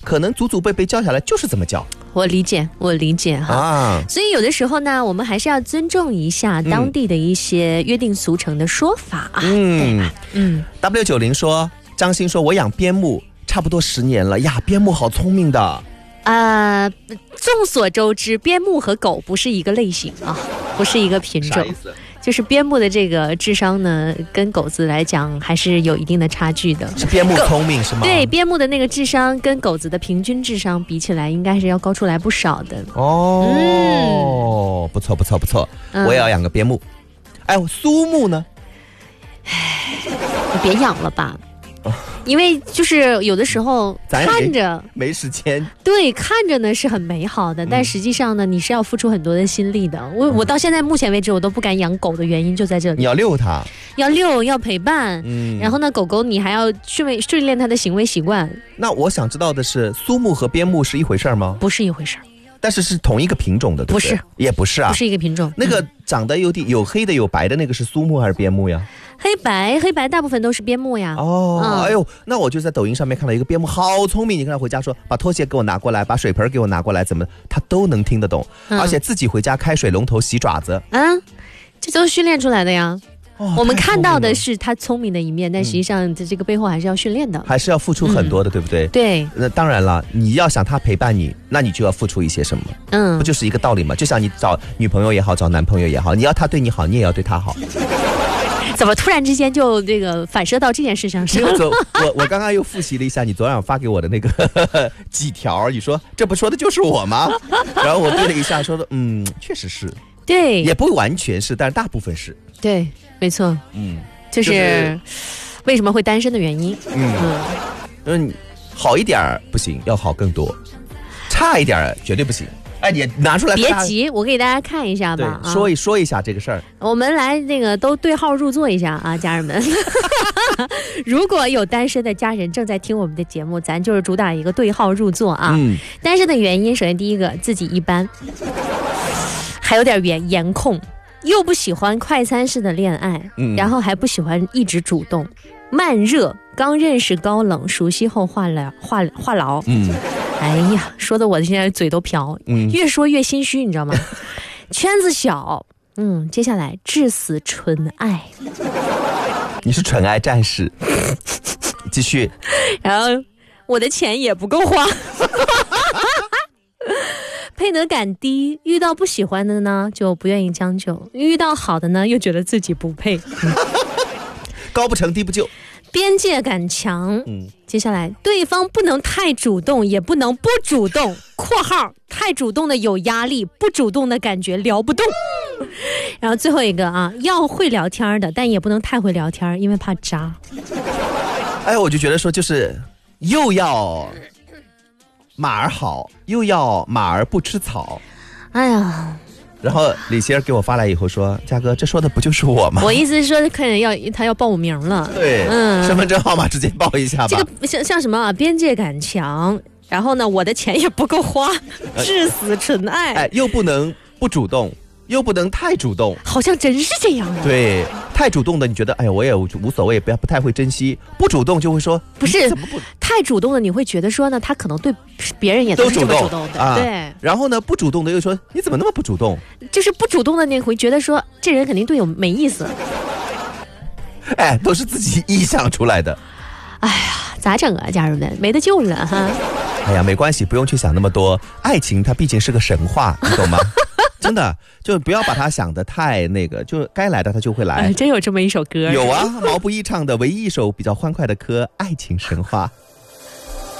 可能祖祖辈辈叫下来就是这么叫。 我理解哈。所以有的时候呢，我们还是要尊重一下当地的一些约定俗成的说法啊。对吧 W90 说，张欣说我养边牧差不多10年了呀，边牧好聪明的。 众所周知，边牧和狗不是一个类型啊，不是一个品种。就是边牧的这个智商呢，跟狗子来讲还是有一定的差距的。 是边牧聪明是吗？ 对，边牧的那个智商跟狗子的平均智商比起来，应该是要高出来不少的。 不错，我也要养个边牧。苏牧呢？ 你别养了吧。因为就是有的时候看着没时间， 对，看着呢是很美好的，但实际上呢，你是要付出很多的心力的。我到现在目前为止，我都不敢养狗的原因就在这里。 你要遛它， 要陪伴，然后呢，狗狗你还要训练它的行为习惯。 那我想知道的是，苏牧和边牧是一回事吗？ 不是一回事。 但是是同一个品种的，对不对？ 不是， 也不是啊， 不是一个品种。 那个长得有黑的有白的那个是苏牧还是边牧呀？ 黑白大部分都是边牧呀。 那我就在抖音上面看到一个边牧好聪明，你看他回家说把拖鞋给我拿过来，把水盆给我拿过来，怎么他都能听得懂，而且自己回家开水龙头洗爪子。 这都是训练出来的呀。我们看到的是他聪明的一面，但实际上这个背后还是要训练的， 还是要付出很多的，对不对？ 对。 那当然了，你要想他陪伴你，那你就要付出一些什么？不就是一个道理吗？就像你找女朋友也好，找男朋友也好，你要他对你好，你也要对他好。 怎么突然之间就这个反射到这件事上上？ 我刚刚又复习了一下你昨晚发给我的那个几条，你说这不说的就是我吗？然后我对了一下，说的确实是。对，也不完全是，但是大部分是。对， 没错。就是为什么会单身的原因。 好一点不行，要好更多；差一点绝对不行。你拿出来别急，我给大家看一下吧。 说一下这个事儿。 我们来那个都对号入座一下啊，家人们。如果有单身的家人正在听我们的节目，咱就是主打一个对号入座啊。单身的原因，首先第一个自己一般，还有点颜控，又不喜欢快餐式的恋爱，然后还不喜欢一直主动，慢热，刚认识高冷，熟悉后话痨。哎呀，说的我现在嘴都瓢，越说越心虚，你知道吗？圈子小，接下来至死纯爱。 你是纯爱战士。继续。 然后我的钱也不够花。配得感低，遇到不喜欢的呢就不愿意将就，遇到好的呢又觉得自己不配。 高不成低不就。 边界感强。接下来对方不能太主动，也不能不主动（括号太主动的有压力，不主动的感觉聊不动）。然后最后一个啊，要会聊天的，但也不能太会聊天，因为怕渣。 我就觉得说，就是又要马儿好，又要马儿不吃草。然后李希儿给我发来以后说：“嘉哥，这说的不就是我吗？” 我意思是说，客人他要报我名了。 对，身份证号码直接报一下吧。 这个像什么啊？边界感强，然后呢，我的钱也不够花，至死纯爱。 又不能不主动，又不能太主动， 好像真是这样的。 对，太主动的你觉得我也无所谓，不太会珍惜；不主动就会说不是，太主动的你会觉得说呢，他可能对别人也都是这么主动的。对。 然后呢，不主动的又说你怎么那么不主动？ 就是不主动的你会觉得说这人肯定对我没意思。 都是自己臆想出来的。 咋整啊，家人们，没得救了哈。 没关系，不用去想那么多，爱情它毕竟是个神话，你懂吗？真的，就不要把它想得太那个，就该来的它就会来。 真有这么一首歌。 有啊，毛不易唱的唯一一首比较欢快的歌《爱情神话》。